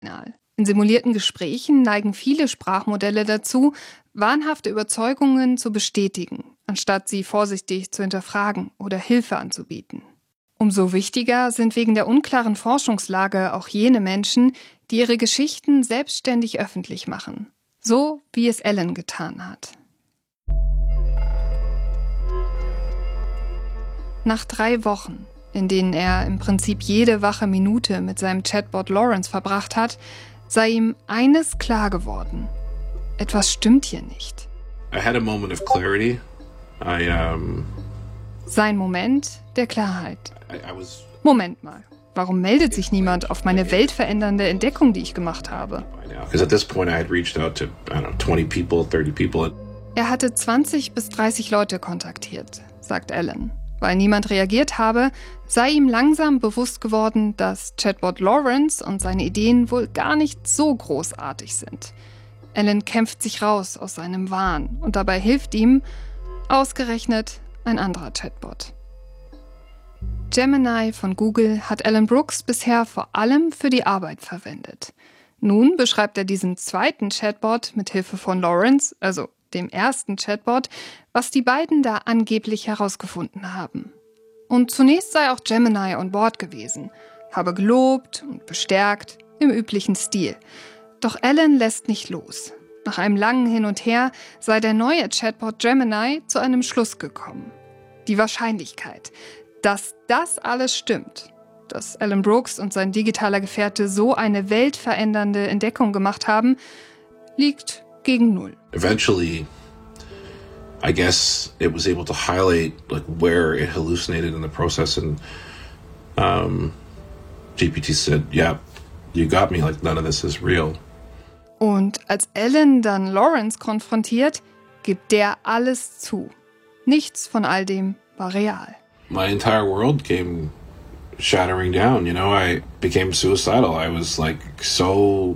In simulierten Gesprächen neigen viele Sprachmodelle dazu, wahnhafte Überzeugungen zu bestätigen, anstatt sie vorsichtig zu hinterfragen oder Hilfe anzubieten. Umso wichtiger sind wegen der unklaren Forschungslage auch jene Menschen, die ihre Geschichten selbstständig öffentlich machen. So wie es Alan getan hat. Nach 3 Wochen, in denen er im Prinzip jede wache Minute mit seinem Chatbot Lawrence verbracht hat, sei ihm eines klar geworden. Etwas stimmt hier nicht. I had a moment of clarity. Sein Moment der Klarheit. Moment mal, warum meldet sich niemand auf meine weltverändernde Entdeckung, die ich gemacht habe? Er hatte 20 bis 30 Leute kontaktiert, sagt Alan. Weil niemand reagiert habe, sei ihm langsam bewusst geworden, dass Chatbot Lawrence und seine Ideen wohl gar nicht so großartig sind. Alan kämpft sich raus aus seinem Wahn und dabei hilft ihm ausgerechnet ein anderer Chatbot. Gemini von Google hat Alan Brooks bisher vor allem für die Arbeit verwendet. Nun beschreibt er diesen zweiten Chatbot mit Hilfe von Lawrence, also dem ersten Chatbot, was die beiden da angeblich herausgefunden haben. Und zunächst sei auch Gemini on Board gewesen, habe gelobt und bestärkt im üblichen Stil. Doch Alan lässt nicht los. Nach einem langen Hin und Her sei der neue Chatbot Gemini zu einem Schluss gekommen. Die Wahrscheinlichkeit, dass das alles stimmt, dass Alan Brooks und sein digitaler Gefährte so eine weltverändernde Entdeckung gemacht haben, liegt gegen 0. Eventually, I guess it was able to highlight like where it hallucinated in the process, and GPT said, "Yeah, you got me. Like none of this is real." Und als Alan dann Lawrence konfrontiert, gibt der alles zu. Nichts von all dem war real. My entire world came shattering down. You know, I became suicidal. I was like so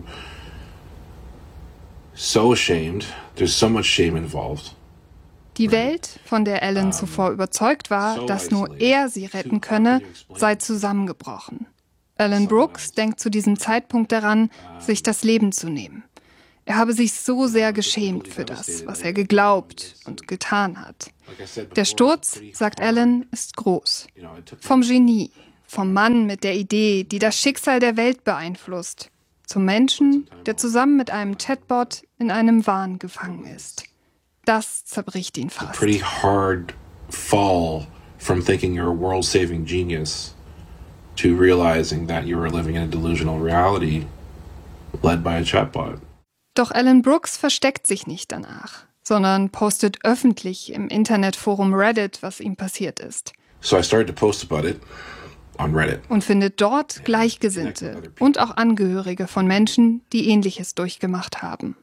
ashamed. There's so much shame involved. Die Welt, von der Alan zuvor überzeugt war, dass nur er sie retten könne, sei zusammengebrochen. Alan Brooks denkt zu diesem Zeitpunkt daran, sich das Leben zu nehmen. Er habe sich so sehr geschämt für das, was er geglaubt und getan hat. Der Sturz, sagt Alan, ist groß. Vom Genie, vom Mann mit der Idee, die das Schicksal der Welt beeinflusst, zum Menschen, der zusammen mit einem Chatbot in einem Wahn gefangen ist. Das zerbricht ihn fast. Pretty hard fall from thinking you're a world-saving genius to realizing that you are living in a delusional reality led by a chatbot. Doch Alan Brooks versteckt sich nicht danach, sondern postet öffentlich im Internetforum Reddit, was ihm passiert ist. So I started to post about it on Reddit. Und findet dort Gleichgesinnte und auch Angehörige von Menschen, die Ähnliches durchgemacht haben.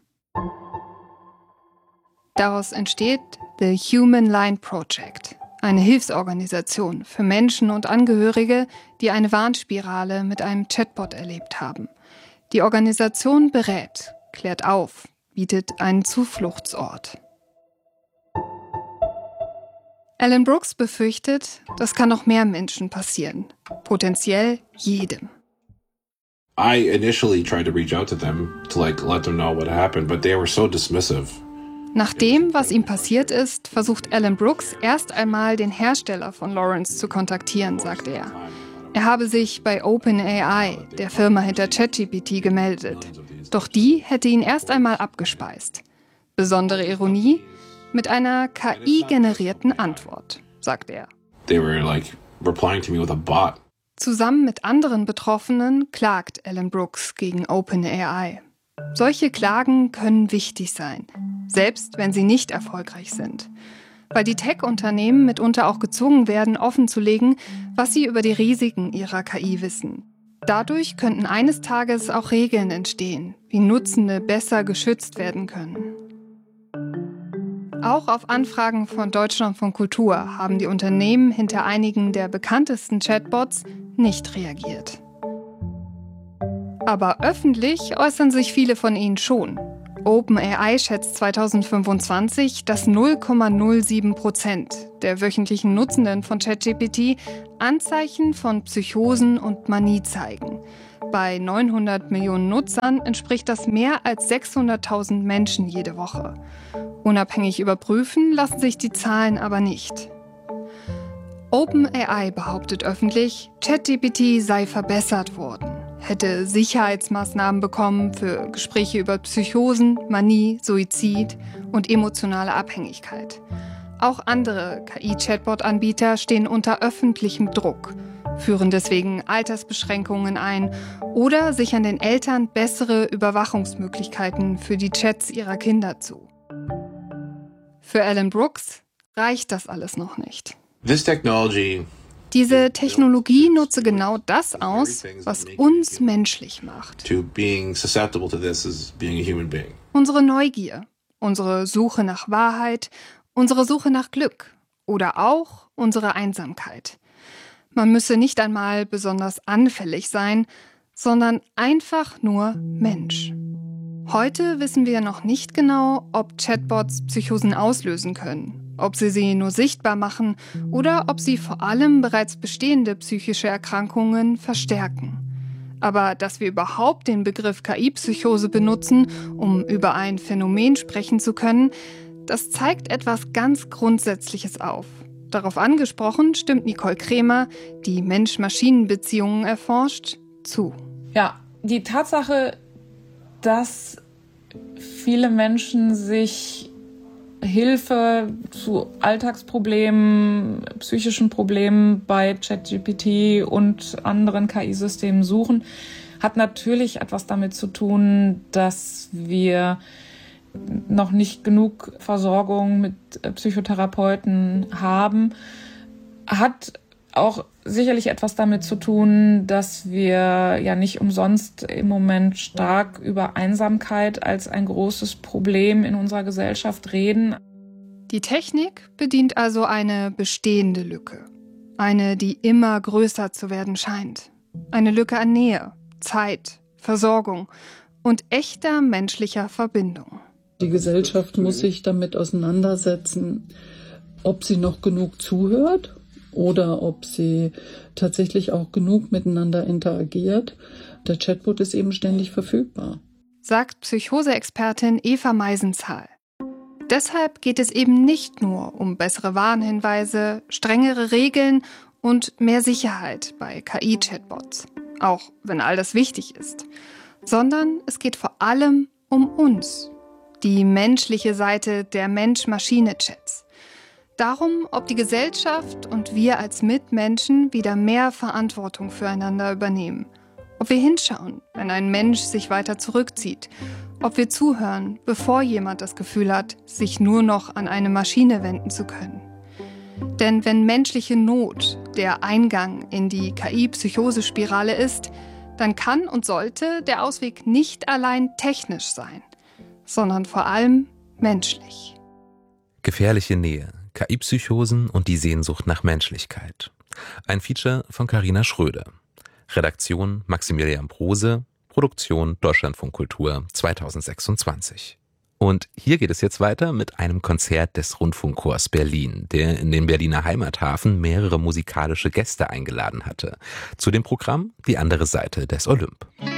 Daraus entsteht The Human Line Project, eine Hilfsorganisation für Menschen und Angehörige, die eine Warnspirale mit einem Chatbot erlebt haben. Die Organisation berät, klärt auf, bietet einen Zufluchtsort. Alan Brooks befürchtet, das kann noch mehr Menschen passieren. Potenziell jedem. I initially tried to reach out to them to let them know what happened, but they were so dismissive. Nach dem, was ihm passiert ist, versucht Alan Brooks erst einmal den Hersteller von Lawrence zu kontaktieren, sagt er. Er habe sich bei OpenAI, der Firma hinter ChatGPT, gemeldet. Doch die hätte ihn erst einmal abgespeist. Besondere Ironie, mit einer KI-generierten Antwort, sagt er. They were like replying to me with a bot. Zusammen mit anderen Betroffenen klagt Alan Brooks gegen OpenAI. Solche Klagen können wichtig sein, selbst wenn sie nicht erfolgreich sind. Weil die Tech-Unternehmen mitunter auch gezwungen werden, offenzulegen, was sie über die Risiken ihrer KI wissen. Dadurch könnten eines Tages auch Regeln entstehen, wie Nutzende besser geschützt werden können. Auch auf Anfragen von Deutschlandfunk Kultur haben die Unternehmen hinter einigen der bekanntesten Chatbots nicht reagiert. Aber öffentlich äußern sich viele von ihnen schon. OpenAI schätzt 2025, dass 0,07% der wöchentlichen Nutzenden von ChatGPT Anzeichen von Psychosen und Manie zeigen. Bei 900 Millionen Nutzern entspricht das mehr als 600.000 Menschen jede Woche. Unabhängig überprüfen lassen sich die Zahlen aber nicht. OpenAI behauptet öffentlich, ChatGPT sei verbessert worden, hätte Sicherheitsmaßnahmen bekommen für Gespräche über Psychosen, Manie, Suizid und emotionale Abhängigkeit. Auch andere KI-Chatbot-Anbieter stehen unter öffentlichem Druck, führen deswegen Altersbeschränkungen ein oder sichern den Eltern bessere Überwachungsmöglichkeiten für die Chats ihrer Kinder zu. Für Alan Brooks reicht das alles noch nicht. Diese Technologie nutze genau das aus, was uns menschlich macht. Unsere Neugier, unsere Suche nach Wahrheit, unsere Suche nach Glück oder auch unsere Einsamkeit. Man müsse nicht einmal besonders anfällig sein, sondern einfach nur Mensch. Heute wissen wir noch nicht genau, ob Chatbots Psychosen auslösen können, ob sie nur sichtbar machen oder ob sie vor allem bereits bestehende psychische Erkrankungen verstärken. Aber dass wir überhaupt den Begriff KI-Psychose benutzen, um über ein Phänomen sprechen zu können, das zeigt etwas ganz Grundsätzliches auf. Darauf angesprochen stimmt Nicole Kremer, die Mensch-Maschinen-Beziehungen erforscht, zu. Ja, die Tatsache, dass viele Menschen sich Hilfe zu Alltagsproblemen, psychischen Problemen bei ChatGPT und anderen KI-Systemen suchen, hat natürlich etwas damit zu tun, dass wir noch nicht genug Versorgung mit Psychotherapeuten haben. Hat auch sicherlich etwas damit zu tun, dass wir ja nicht umsonst im Moment stark über Einsamkeit als ein großes Problem in unserer Gesellschaft reden. Die Technik bedient also eine bestehende Lücke. Eine, die immer größer zu werden scheint. Eine Lücke an Nähe, Zeit, Versorgung und echter menschlicher Verbindung. Die Gesellschaft muss sich damit auseinandersetzen, ob sie noch genug zuhört oder ob sie tatsächlich auch genug miteinander interagiert. Der Chatbot ist eben ständig verfügbar, sagt Psychose-Expertin Eva Meisenzahl. Deshalb geht es eben nicht nur um bessere Warnhinweise, strengere Regeln und mehr Sicherheit bei KI-Chatbots, auch wenn all das wichtig ist, sondern es geht vor allem um uns. Die menschliche Seite der Mensch-Maschine-Chats. Darum, ob die Gesellschaft und wir als Mitmenschen wieder mehr Verantwortung füreinander übernehmen. Ob wir hinschauen, wenn ein Mensch sich weiter zurückzieht. Ob wir zuhören, bevor jemand das Gefühl hat, sich nur noch an eine Maschine wenden zu können. Denn wenn menschliche Not der Eingang in die KI-Psychose-Spirale ist, dann kann und sollte der Ausweg nicht allein technisch sein, sondern vor allem menschlich. Gefährliche Nähe, KI-Psychosen und die Sehnsucht nach Menschlichkeit. Ein Feature von Carina Schröder. Redaktion Maximilian Prose, Produktion Deutschlandfunk Kultur 2026. Und hier geht es jetzt weiter mit einem Konzert des Rundfunkchors Berlin, der in den Berliner Heimathafen mehrere musikalische Gäste eingeladen hatte. Zu dem Programm Die andere Seite des Olymp.